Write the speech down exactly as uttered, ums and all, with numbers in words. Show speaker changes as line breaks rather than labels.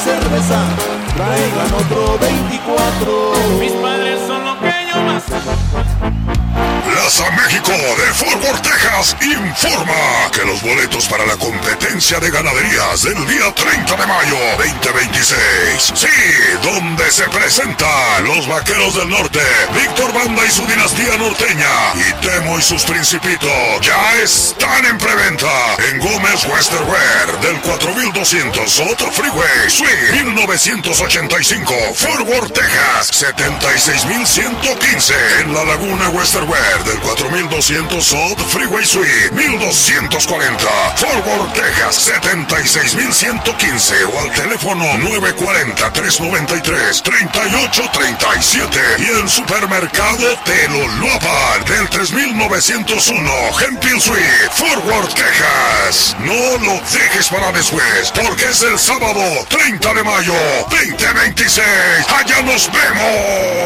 cerveza, traigan otro veinticuatro.
Mis padres son lo que yo más.
Plaza México de Fort Worth, Texas, informa que los boletos para la competencia de ganaderías del día treinta de mayo veinte veintiséis, sí, donde se presentan los Vaqueros del Norte, Víctor Banda y su dinastía norteña, y Temo y sus Principitos, ya están en preventa en Gómez Western Wear del cuatro mil doscientos South Freeway Suite mil novecientos ochenta y cinco, Fort Worth, Texas, setenta y seis mil ciento quince en la Laguna Western Wear del cuatro mil doscientos South Freeway Suite mil doscientos cuarenta, Fort Worth, Texas, setenta y seis mil ciento quince o al teléfono nueve cuatro cero, tres nueve tres, tres ocho tres siete y el supermercado Teloloapan del tres mil novecientos uno Hemphill Suite, Fort Worth, Texas. No lo dejes para después, porque es el sábado treinta de mayo veinte veintiséis. ¡Allá nos vemos!